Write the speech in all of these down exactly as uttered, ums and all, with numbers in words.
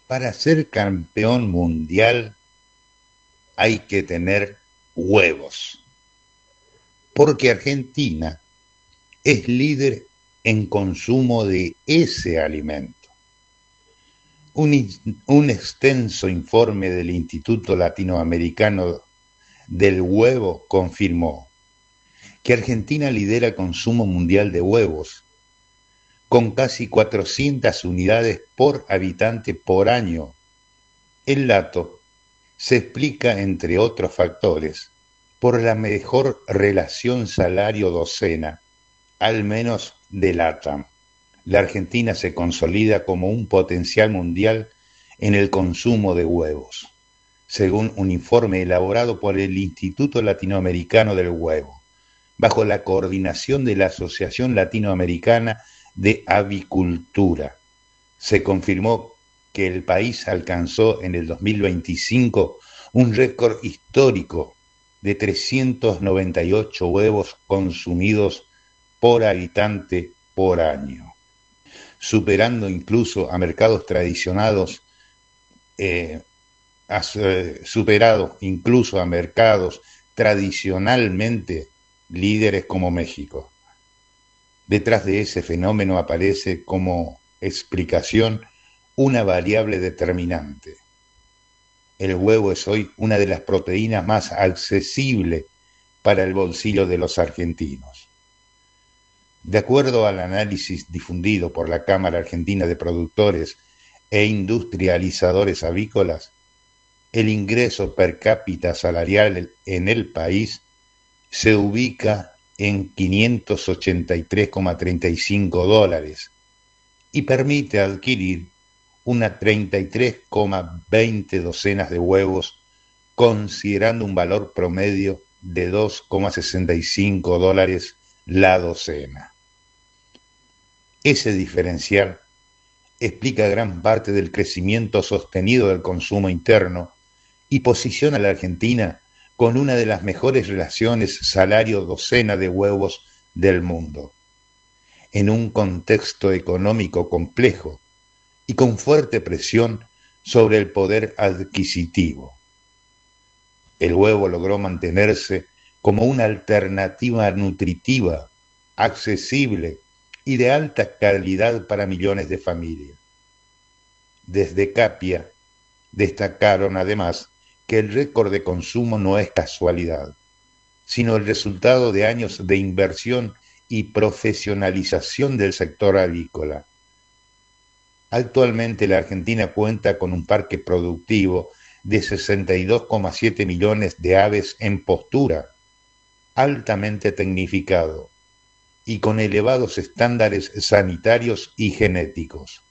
Para ser campeón mundial hay que tener huevos, porque Argentina es líder en consumo de ese alimento. Un, un extenso informe del Instituto Latinoamericano del Huevo confirmó que Argentina lidera el consumo mundial de huevos, con casi cuatrocientas unidades por habitante por año. El dato se explica, entre otros factores, por la mejor relación salario-docena, al menos de LATAM. La Argentina se consolida como un potencial mundial en el consumo de huevos, según un informe elaborado por el Instituto Latinoamericano del Huevo, bajo la coordinación de la Asociación Latinoamericana de Avicultura. Se confirmó que el país alcanzó en el dos mil veinticinco un récord histórico de trescientos noventa y ocho huevos consumidos por habitante por año, superando incluso a mercados tradicionados, eh, a, eh, superado incluso a mercados tradicionalmente líderes como México. Detrás de ese fenómeno aparece como explicación una variable determinante. El huevo es hoy una de las proteínas más accesibles para el bolsillo de los argentinos. De acuerdo al análisis difundido por la Cámara Argentina de Productores e Industrializadores Avícolas, el ingreso per cápita salarial en el país se ubica en quinientos ochenta y tres coma treinta y cinco dólares y permite adquirir unas treinta y tres coma veinte docenas de huevos, considerando un valor promedio de dos coma sesenta y cinco dólares la docena. Ese diferencial explica gran parte del crecimiento sostenido del consumo interno y posiciona a la Argentina con una de las mejores relaciones salario-docena de huevos del mundo, en un contexto económico complejo y con fuerte presión sobre el poder adquisitivo. El huevo logró mantenerse como una alternativa nutritiva, accesible y de alta calidad para millones de familias. Desde Capia destacaron además que el récord de consumo no es casualidad, sino el resultado de años de inversión y profesionalización del sector avícola. Actualmente la Argentina cuenta con un parque productivo de sesenta y dos coma siete millones de aves en postura, altamente tecnificado y con elevados estándares sanitarios y genéticos.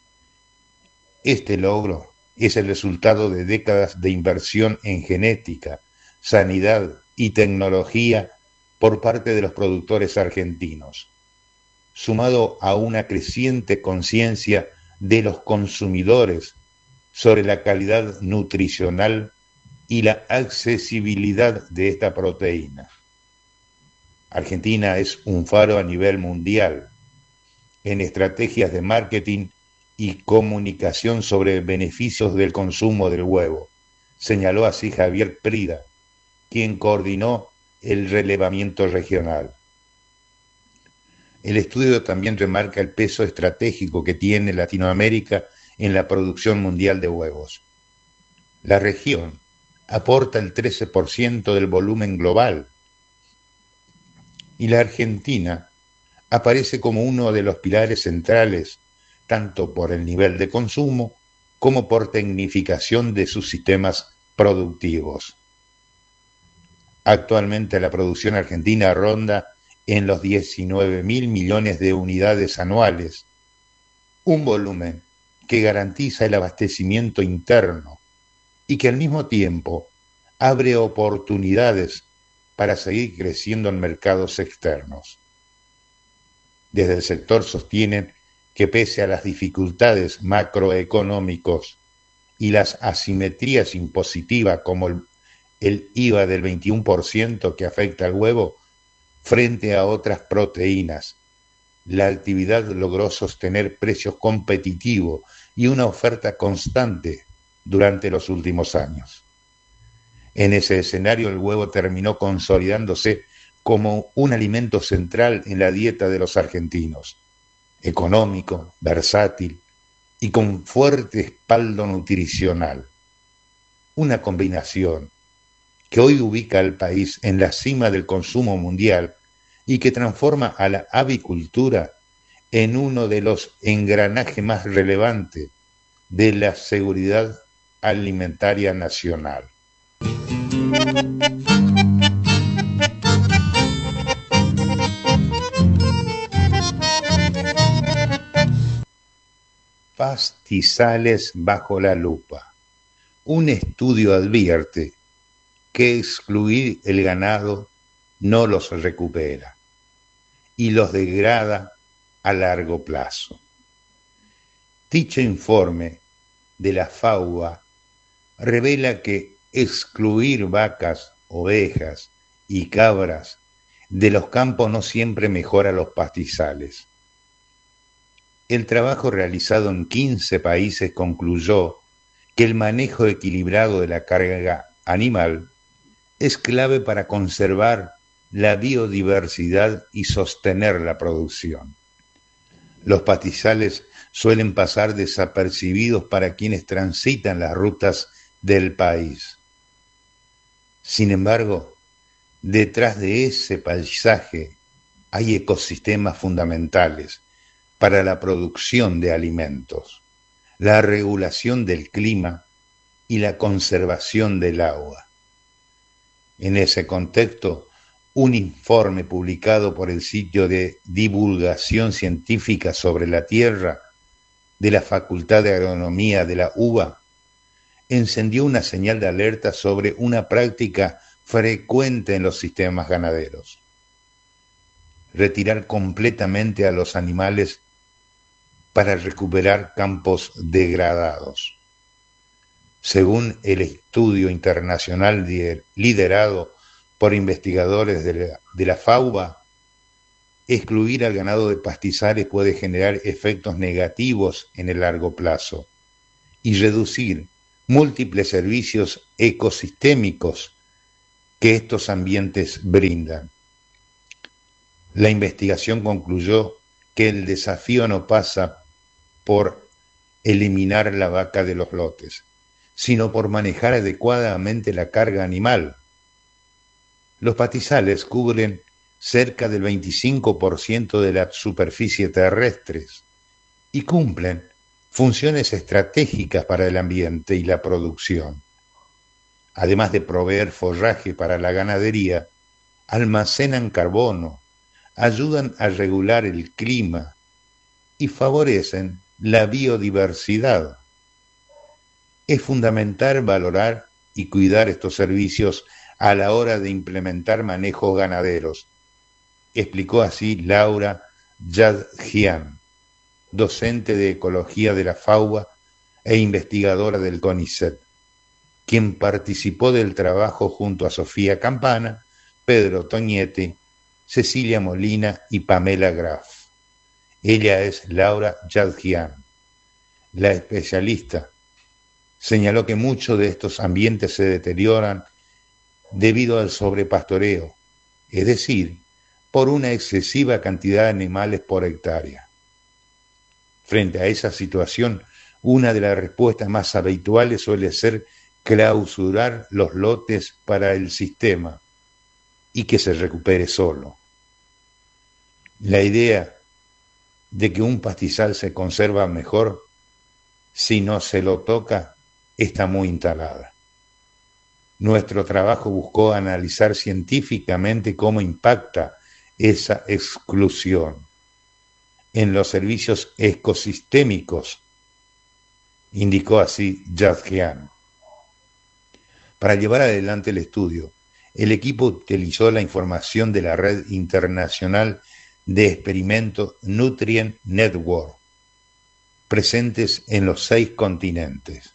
Este logro es el resultado de décadas de inversión en genética, sanidad y tecnología por parte de los productores argentinos, sumado a una creciente conciencia de los consumidores sobre la calidad nutricional y la accesibilidad de esta proteína. Argentina es un faro a nivel mundial en estrategias de marketing y comunicación sobre beneficios del consumo del huevo, señaló así Javier Prida, quien coordinó el relevamiento regional. El estudio también remarca el peso estratégico que tiene Latinoamérica en la producción mundial de huevos. La región aporta el trece por ciento del volumen global y la Argentina aparece como uno de los pilares centrales, tanto por el nivel de consumo como por tecnificación de sus sistemas productivos. Actualmente la producción argentina ronda en los diecinueve mil millones de unidades anuales, un volumen que garantiza el abastecimiento interno y que al mismo tiempo abre oportunidades para seguir creciendo en mercados externos. Desde el sector sostienen que pese a las dificultades macroeconómicos y las asimetrías impositivas como el, el I V A del veintiuno por ciento que afecta al huevo frente a otras proteínas, la actividad logró sostener precios competitivos y una oferta constante durante los últimos años. En ese escenario, el huevo terminó consolidándose como un alimento central en la dieta de los argentinos, económico, versátil y con fuerte respaldo nutricional. Una combinación que hoy ubica al país en la cima del consumo mundial y que transforma a la avicultura en uno de los engranajes más relevantes de la seguridad alimentaria nacional. Pastizales bajo la lupa. Un estudio advierte que excluir el ganado no los recupera y los degrada a largo plazo. Dicho informe de la FAO revela que excluir vacas, ovejas y cabras de los campos no siempre mejora los pastizales. El trabajo realizado en quince países concluyó que el manejo equilibrado de la carga animal es clave para conservar la biodiversidad y sostener la producción. Los pastizales suelen pasar desapercibidos para quienes transitan las rutas del país. Sin embargo, detrás de ese paisaje hay ecosistemas fundamentales para la producción de alimentos, la regulación del clima y la conservación del agua. En ese contexto, un informe publicado por el sitio de divulgación científica sobre la tierra de la Facultad de Agronomía de la U B A encendió una señal de alerta sobre una práctica frecuente en los sistemas ganaderos: retirar completamente a los animales para recuperar campos degradados. Según el estudio internacional liderado por investigadores de la, de la FAO, excluir al ganado de pastizales puede generar efectos negativos en el largo plazo y reducir múltiples servicios ecosistémicos que estos ambientes brindan. La investigación concluyó que el desafío no pasa por eliminar la vaca de los lotes, sino por manejar adecuadamente la carga animal. Los pastizales cubren cerca del veinticinco por ciento de la superficie terrestre y cumplen funciones estratégicas para el ambiente y la producción. Además de proveer forraje para la ganadería, almacenan carbono, ayudan a regular el clima y favorecen la biodiversidad. Es fundamental valorar y cuidar estos servicios a la hora de implementar manejos ganaderos, explicó así Laura Yadjian, docente de Ecología de la FAO e investigadora del CONICET, quien participó del trabajo junto a Sofía Campana, Pedro Toñete, Cecilia Molina y Pamela Graf. Ella es Laura Yadjian. La especialista señaló que muchos de estos ambientes se deterioran debido al sobrepastoreo, es decir, por una excesiva cantidad de animales por hectárea. Frente a esa situación, una de las respuestas más habituales suele ser clausurar los lotes para el sistema y que se recupere solo. La idea de que un pastizal se conserva mejor si no se lo toca está muy instalada. Nuestro trabajo buscó analizar científicamente cómo impacta esa exclusión en los servicios ecosistémicos, indicó así Yadjian. Para llevar adelante el estudio, el equipo utilizó la información de la red internacional de experimentos Nutrient Network, presentes en los seis continentes.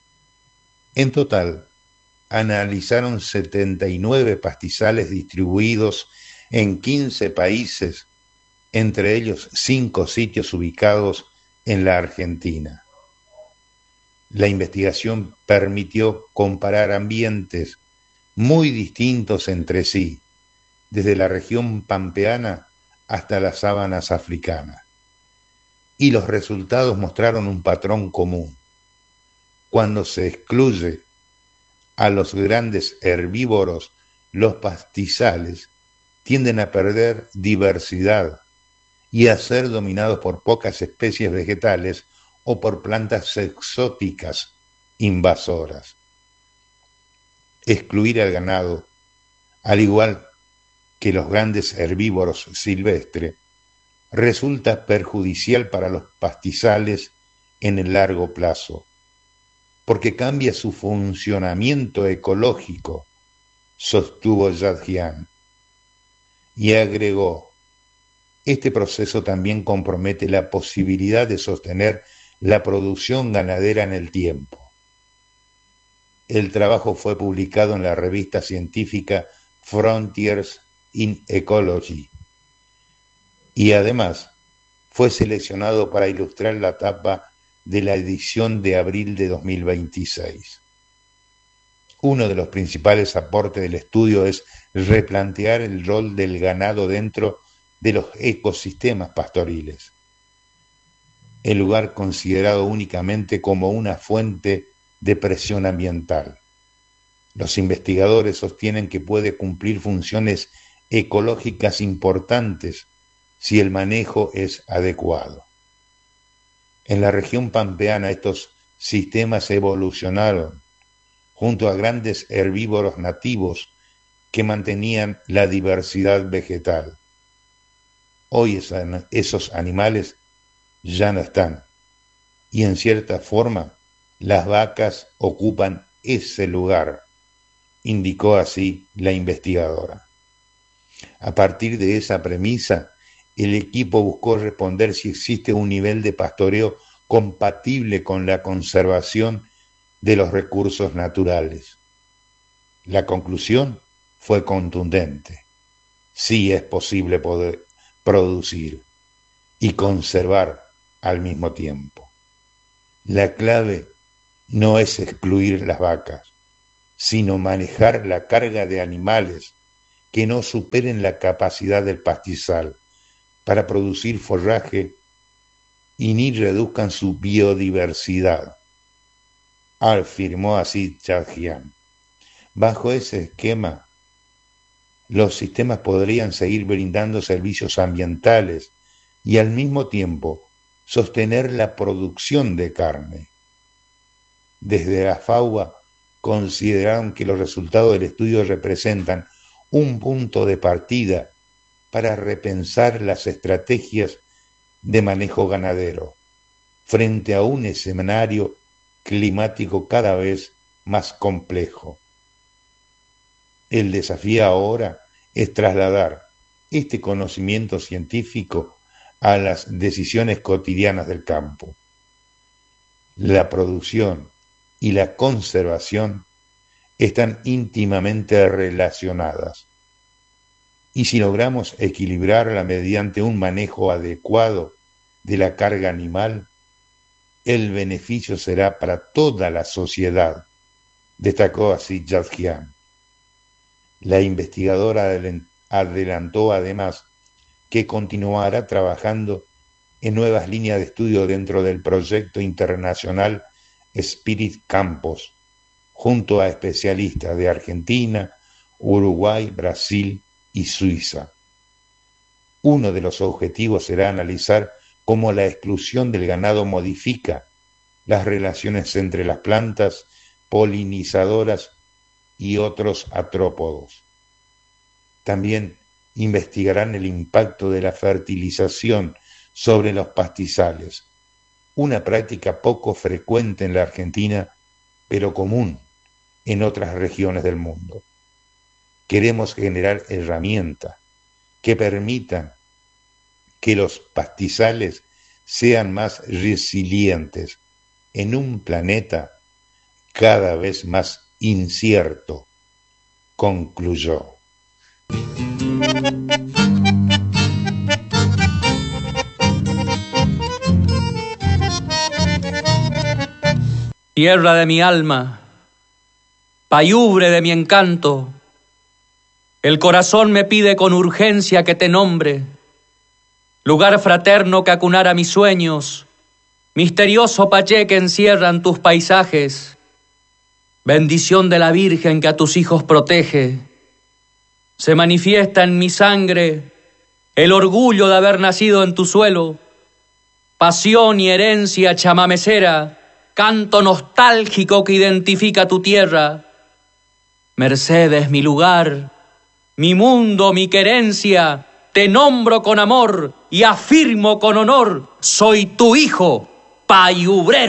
En total, analizaron setenta y nueve pastizales distribuidos en quince países entre ellos cinco sitios ubicados en la Argentina. La investigación permitió comparar ambientes muy distintos entre sí, desde la región pampeana hasta las sabanas africanas. Y los resultados mostraron un patrón común. Cuando se excluye a los grandes herbívoros, los pastizales tienden a perder diversidad y a ser dominados por pocas especies vegetales o por plantas exóticas invasoras. Excluir al ganado, al igual que los grandes herbívoros silvestres, resulta perjudicial para los pastizales en el largo plazo, porque cambia su funcionamiento ecológico, sostuvo Zadjian, y agregó: este proceso también compromete la posibilidad de sostener la producción ganadera en el tiempo. El trabajo fue publicado en la revista científica Frontiers in Ecology y además fue seleccionado para ilustrar la tapa de la edición de abril de dos mil veintiséis. Uno de los principales aportes del estudio es replantear el rol del ganado dentro de los ecosistemas pastoriles, el lugar considerado únicamente como una fuente de presión ambiental. Los investigadores sostienen que puede cumplir funciones ecológicas importantes si el manejo es adecuado. En la región pampeana estos sistemas evolucionaron junto a grandes herbívoros nativos que mantenían la diversidad vegetal. Hoy esos animales ya no están, y en cierta forma las vacas ocupan ese lugar, indicó así la investigadora. A partir de esa premisa, el equipo buscó responder si existe un nivel de pastoreo compatible con la conservación de los recursos naturales. La conclusión fue contundente. Sí es posible poder producir y conservar al mismo tiempo. La clave no es excluir las vacas, sino manejar la carga de animales que no superen la capacidad del pastizal para producir forraje y ni reduzcan su biodiversidad, afirmó así Zadjian. Bajo ese esquema, los sistemas podrían seguir brindando servicios ambientales y al mismo tiempo sostener la producción de carne. Desde la FAO consideraron que los resultados del estudio representan un punto de partida para repensar las estrategias de manejo ganadero frente a un escenario climático cada vez más complejo. El desafío ahora es trasladar este conocimiento científico a las decisiones cotidianas del campo. La producción y la conservación están íntimamente relacionadas. Y si logramos equilibrarla mediante un manejo adecuado de la carga animal, el beneficio será para toda la sociedad, destacó así Zadjian. La investigadora adelantó además que continuará trabajando en nuevas líneas de estudio dentro del proyecto internacional Spirit Campos, junto a especialistas de Argentina, Uruguay, Brasil y Suiza. Uno de los objetivos será analizar cómo la exclusión del ganado modifica las relaciones entre las plantas polinizadoras y otros artrópodos. También investigarán el impacto de la fertilización sobre los pastizales, una práctica poco frecuente en la Argentina, pero común en otras regiones del mundo. Queremos generar herramientas que permitan que los pastizales sean más resilientes en un planeta cada vez más incierto, concluyó. Tierra de mi alma, payubre de mi encanto, el corazón me pide con urgencia que te nombre, lugar fraterno que acunara mis sueños, misterioso Paché que encierran tus paisajes, bendición de la Virgen que a tus hijos protege. Se manifiesta en mi sangre el orgullo de haber nacido en tu suelo, pasión y herencia chamamecera, canto nostálgico que identifica tu tierra. Mercedes, mi lugar, mi mundo, mi querencia, te nombro con amor y afirmo con honor, soy tu hijo, payubrero.